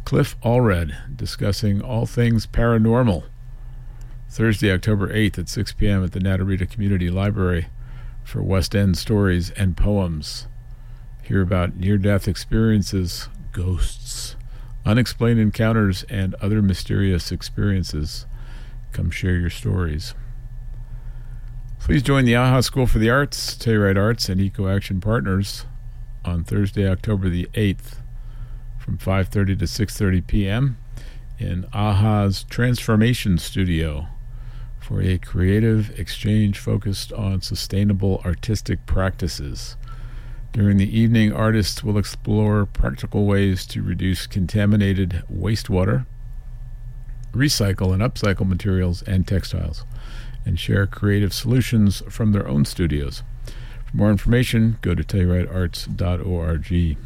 Cliff Allred discussing all things paranormal. Thursday, October 8th at 6 p.m. at the Natarita Community Library for West End Stories and Poems. Hear about near-death experiences, ghosts, unexplained encounters, and other mysterious experiences. Come share your stories. Please join the AHA School for the Arts, Telluride Arts, and Eco Action Partners on Thursday, October the 8th from 5:30 to 6:30 p.m. in AHA's Transformation Studio for a creative exchange focused on sustainable artistic practices. During the evening, artists will explore practical ways to reduce contaminated wastewater, recycle and upcycle materials and textiles, and share creative solutions from their own studios. For more information, go to TellurideArts.org.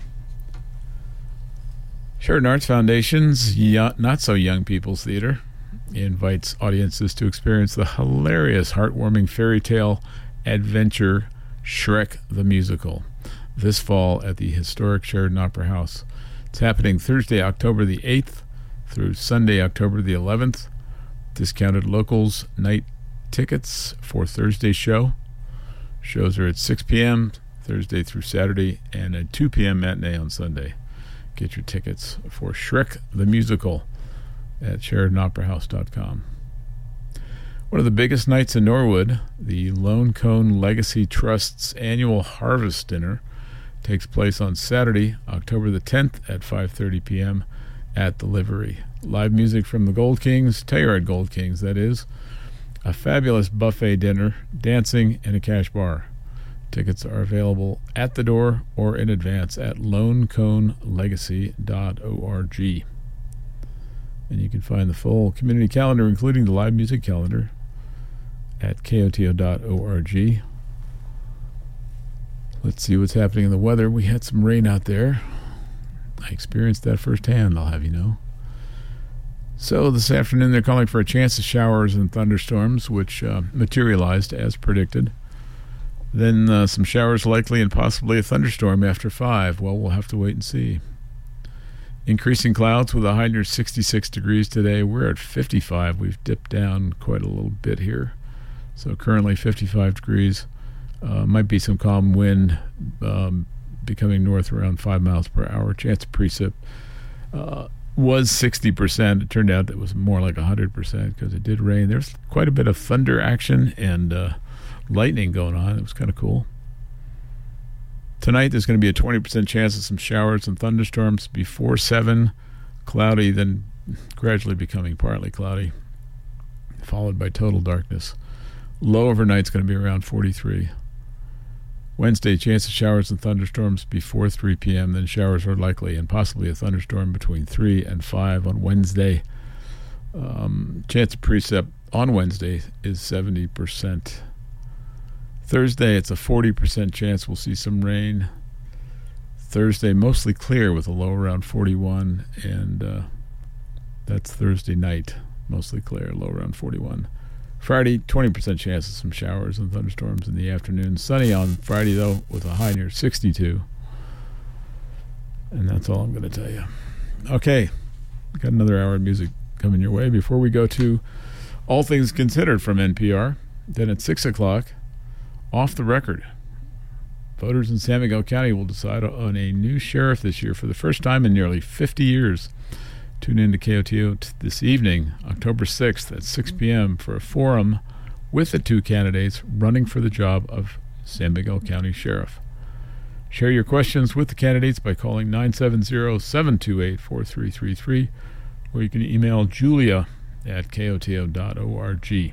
Sheridan Arts Foundation's Not So Young People's Theater invites audiences to experience the hilarious, heartwarming fairy tale adventure Shrek the Musical this fall at the historic Sheridan Opera House. It's happening Thursday, October the 8th through Sunday, October the 11th. Discounted locals night tickets for Thursday's show. Shows are at 6 p.m. Thursday through Saturday and a 2 p.m. matinee on Sunday. Get your tickets for Shrek the Musical at SheridanOperaHouse.com. One of the biggest nights in Norwood, the Lone Cone Legacy Trust's annual Harvest Dinner, takes place on Saturday, October the 10th at 5:30 p.m. at the Livery. Live music from the Gold Kings, Telluride Gold Kings, that is. A fabulous buffet dinner, dancing, and a cash bar. Tickets are available at the door or in advance at loneconelegacy.org. And you can find the full community calendar, including the live music calendar, at koto.org. Let's see what's happening in the weather. We had some rain out there. I experienced that firsthand, I'll have you know. So this afternoon they're calling for a chance of showers and thunderstorms, which materialized as predicted. Then some showers likely and possibly a thunderstorm after 5. Well, we'll have to wait and see. Increasing clouds with a high near 66 degrees today. We're at 55. We've dipped down quite a little bit here. So currently 55 degrees. Might be some calm wind becoming north around 5 miles per hour. Chance of precip was 60%. It turned out it was more like 100% because it did rain. There's quite a bit of thunder action and lightning going on. It was kind of cool. Tonight there's going to be a 20% chance of some showers and thunderstorms before 7. Cloudy, then gradually becoming partly cloudy, followed by total darkness. Low overnight's going to be around 43. Wednesday, chance of showers and thunderstorms before 3 p.m. Then showers are likely and possibly a thunderstorm between 3 and 5 on Wednesday. Chance of precip on Wednesday is 70%. Thursday, it's a 40% chance we'll see some rain. Thursday, mostly clear with a low around 41, and that's Thursday night, mostly clear, low around 41. Friday, 20% chance of some showers and thunderstorms in the afternoon. Sunny on Friday, though, with a high near 62. And that's all I'm going to tell you. Okay, got another hour of music coming your way before we go to All Things Considered from NPR. Then at 6 o'clock, Off the Record. Voters in San Miguel County will decide on a new sheriff this year for the first time in nearly 50 years. Tune in to KOTO this evening, October 6th at 6 p.m. for a forum with the 2 candidates running for the job of San Miguel County Sheriff. Share your questions with the candidates by calling 970-728-4333, or you can email Julia at koto.org.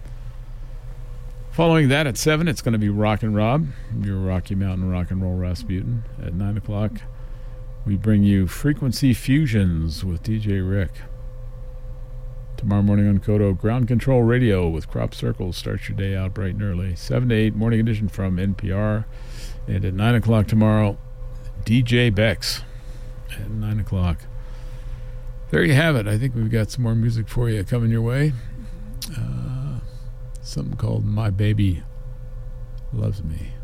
Following that at 7, it's going to be Rockin' Rob, your Rocky Mountain Rock and Roll Rasputin. At 9 o'clock, we bring you Frequency Fusions with DJ Rick. Tomorrow morning on Koto, Ground Control Radio with Crop Circles starts your day out bright and early. 7 to 8, Morning Edition from NPR. And at 9 o'clock tomorrow, DJ Bex at 9 o'clock. There you have it. I think we've got some more music for you coming your way. Something called My Baby Loves Me.